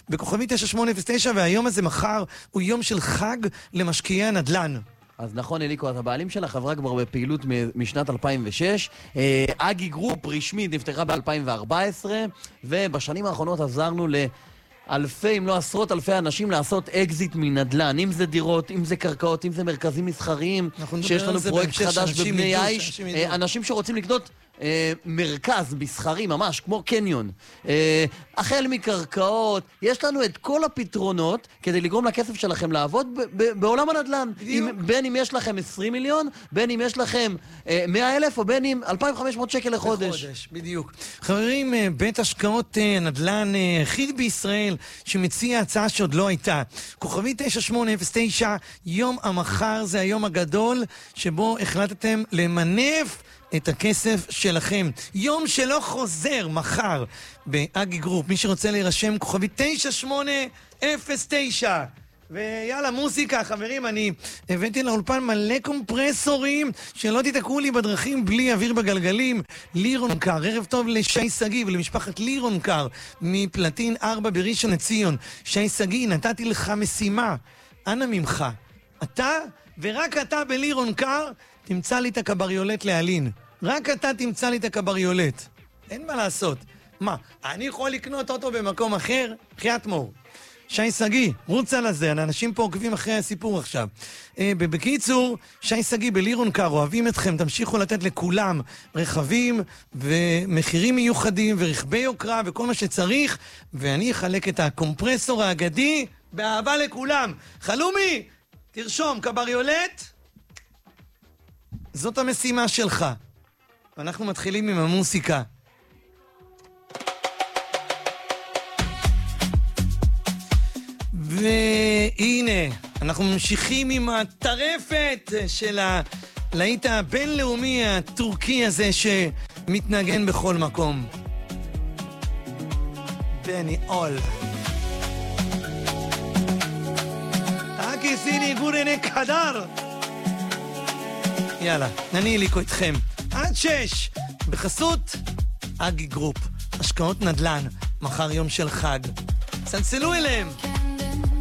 בכוכבי 9809, והיום הזה מחר הוא יום של חג למשקיעי הנדל"ן. אז נכון, אליקו, את הבעלים של החברה כבר בפעילות משנת 2006. אגי גרופ רשמית נפתחה ב-2014, ובשנים האחרונות עזרנו לאלפי, אם לא עשרות אלפי אנשים לעשות אקזיט מנדל"ן, אם זה דירות, אם זה קרקעות, אם זה מרכזים מסחריים, שיש לנו פרויקט חדש בבני עיש, אנשים שרוצים לקנות מרכז מסחרי ממש, כמו קניון, החל מקרקעות, יש לנו את כל הפתרונות כדי לגרום לכסף שלכם לעבוד בעולם הנדל"ן. בין אם יש לכם 20 מיליון, בין אם יש לכם 100,000 או בין אם 2,500 שקל לחודש. בדיוק. חברים, בית השקעות נדל"ן היחיד בישראל שמציע הצעה שעוד לא הייתה. כוכבי 9809, יום המחר זה היום הגדול שבו החלטתם למנף את הכסף שלכם. יום שלא חוזר, מחר באגי גרופ. מי שרוצה להירשם, כוכבי 9809. ויאללה, מוזיקה, חברים, אני הבאתי לאולפן מלא קומפרסורים שלא תתקעו לי בדרכים בלי אוויר בגלגלים. לירון קר, ערב טוב לשי סגי ולמשפחת לירון קר מפלטין 4 בראשון לציון. שי סגי, נתתי לך משימה, אנא ממך, אתה ורק אתה בלירון קר תמצא לי את הקבריולט להלין. רק אתה תמצא לי את הקבריולט. אין מה לעשות. מה, אני יכול לקנות אותו במקום אחר? חיית מור. שי סגי, רוץ על הזה, אנשים פה עוקבים אחרי הסיפור עכשיו. בקיצור, שי סגי בלירון קר, אוהבים אתכם, תמשיכו לתת לכולם רכבים ומחירים מיוחדים ורכבי יוקרה וכל מה שצריך, ואני אחלק את הקומפרסור האגדי באהבה לכולם. חלומי, תרשום, קבריולט, זאת המשימה שלך. ואנחנו מתחילים עם המוסיקה. והנה, אנחנו ממשיכים עם הטרפת של הלהיט הבינלאומי הטורקי הזה שמתנגן בכל מקום. בני אול. תקיסיני גורני קדר. יאללה, אני אליקו איתכם. עד 6, בחסות אגי גרופ, השקעות נדל"ן, מחר יום של חג. צלצלו אליהם.